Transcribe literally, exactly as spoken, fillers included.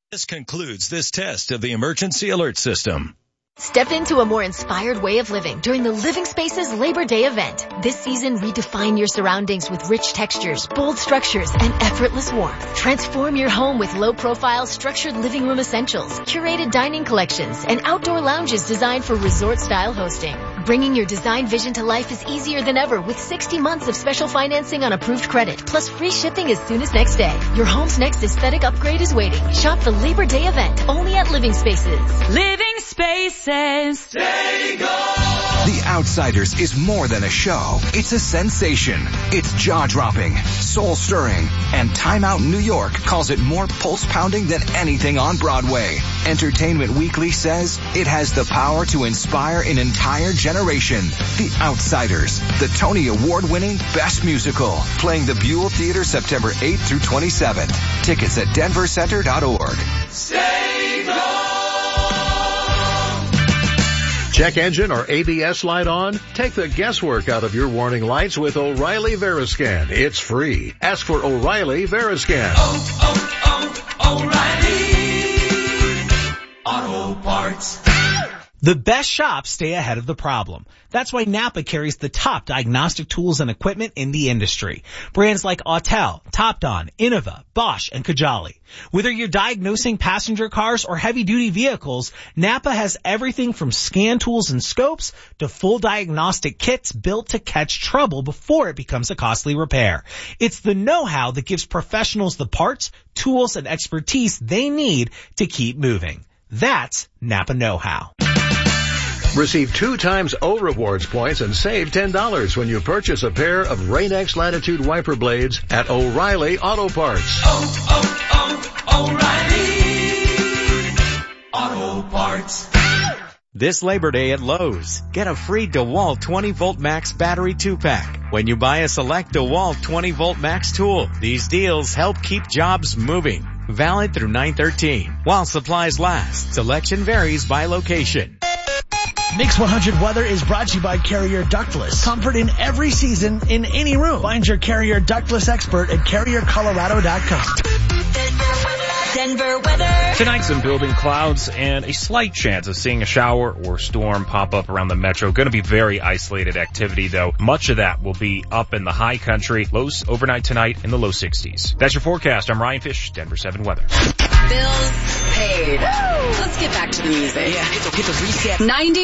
This concludes this test of the emergency alert system. Step into a more inspired way of living during the Living Spaces Labor Day event. This season, redefine your surroundings with rich textures, bold structures, and effortless warmth. Transform your home with low-profile, structured living room essentials, curated dining collections, and outdoor lounges designed for resort-style hosting. Bringing your design vision to life is easier than ever with sixty months of special financing on approved credit, plus free shipping as soon as next day. Your home's next aesthetic upgrade is waiting. Shop the Labor Day event only at Living Spaces. Living Spaces. Stay gold! The Outsiders is more than a show. It's a sensation. It's jaw-dropping, soul-stirring, and Time Out New York calls it more pulse-pounding than anything on Broadway. Entertainment Weekly says it has the power to inspire an entire generation. The Outsiders, the Tony Award-winning Best Musical, playing the Buell Theater September eighth through twenty-seventh. Tickets at denver center dot org. Stay gold! Check engine or A B S light on? Take the guesswork out of your warning lights with O'Reilly Veriscan. It's free. Ask for O'Reilly Veriscan. Oh, oh, oh, O'Reilly Auto Parts. The best shops stay ahead of the problem. That's why Napa carries the top diagnostic tools and equipment in the industry. Brands like Autel, Topdon, Innova, Bosch, and Kajali. Whether you're diagnosing passenger cars or heavy-duty vehicles, Napa has everything from scan tools and scopes to full diagnostic kits built to catch trouble before it becomes a costly repair. It's the know-how that gives professionals the parts, tools, and expertise they need to keep moving. That's Napa know-how. Receive two times O Rewards points and save ten dollars when you purchase a pair of Rain-X Latitude wiper blades at O'Reilly Auto Parts. Oh, oh, oh, O'Reilly Auto Parts. This Labor Day at Lowe's, get a free DeWalt twenty volt max battery two pack when you buy a select DeWalt twenty volt max tool. These deals help keep jobs moving. Valid through nine thirteen. While supplies last, selection varies by location. Mix one hundred Weather is brought to you by Carrier Ductless. Comfort in every season, in any room. Find your Carrier Ductless expert at carrier colorado dot com. Denver weather. Tonight, some building clouds and a slight chance of seeing a shower or storm pop up around the metro. Going to be very isolated activity, though. Much of that will be up in the high country. Lows overnight tonight in the low sixties. That's your forecast. I'm Ryan Fish, Denver seven Weather. Bills paid. Woo! Let's get back to the music. Yeah, hit the, hit the reset. ninety